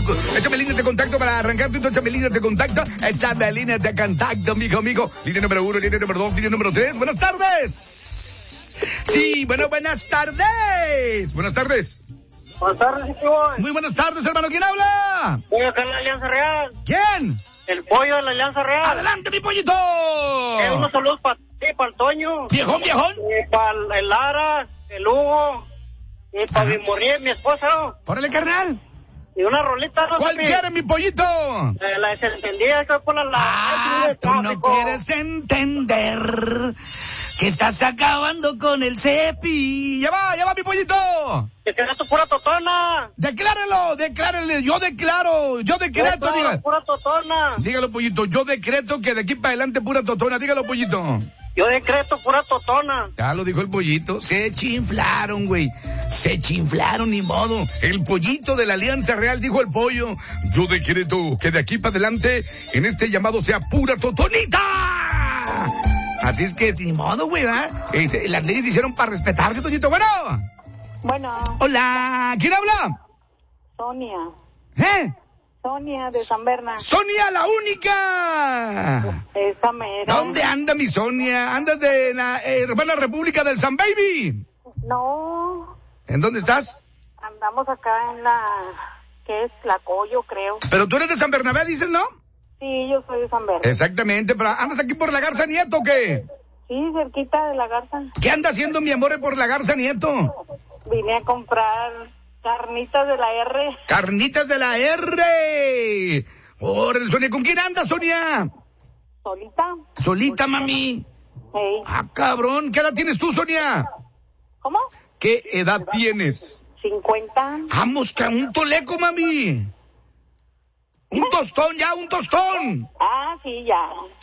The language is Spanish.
Échame líneas de contacto para arrancar tú. Échame líneas de contacto. Échame líneas de contacto, amigo. Línea número 1, línea número 2, línea número 3. Buenas tardes. Sí, bueno, buenas tardes. Buenas tardes. Buenas tardes, Chihuahua. Muy buenas tardes, hermano. ¿Quién habla? Voy acá en la Alianza Real. ¿Quién? El pollo de la Alianza Real. ¡Adelante, mi pollito! Unos saludos para ti, para el Toño. ¿Viejón? Para el Lara, el Hugo. Y para mi morir, mi esposa. ¡Órale, carnal! Y una rolita, ¿no? ¿Cuál quieres, mi pollito? La desentendida que por tú no quieres entender que estás acabando con el cepi. Ya va, mi pollito. Que quedas tu pura totona. Declárele, yo decreto, diga. Pura totona. Dígalo, pollito, yo decreto que de aquí para adelante pura totona, dígalo, pollito. Yo decreto pura totona. Ya lo dijo el pollito, se chinflaron, güey. Se chinflaron, ni modo. El pollito de la Alianza Real dijo el pollo. Yo decreto que de aquí para adelante en este llamado sea pura totonita. Así es que sin modo, güey, ¿verdad? Las leyes se hicieron para respetarse, Toñito. Bueno. Hola, ¿quién habla? Sonia. Sonia de San Bernardo. ¡Sonia, la única! Esa mera. ¿Dónde anda mi Sonia? ¿Andas de la hermana República del San Baby? No. ¿En dónde estás? Andamos acá en ¿qué es? Tlacoyo, creo. Pero tú eres de San Bernabé, dices, ¿no? Sí, yo soy de San Bernardo. Exactamente, pero ¿andas aquí por la Garza Nieto o qué? Sí, cerquita de la Garza. ¿Qué anda haciendo mi amor por la Garza Nieto? Vine a comprar carnitas de la R. ¡Carnitas de la R! ¡Órale, Sonia! ¿Con quién andas, Sonia? ¿Solita, mami? Hey. Ah, cabrón. ¿Qué edad tienes tú, Sonia? ¿Cómo? ¿Qué edad tienes? 50. Vamos, un toleco, mami. Un tostón. Ah, sí, ya.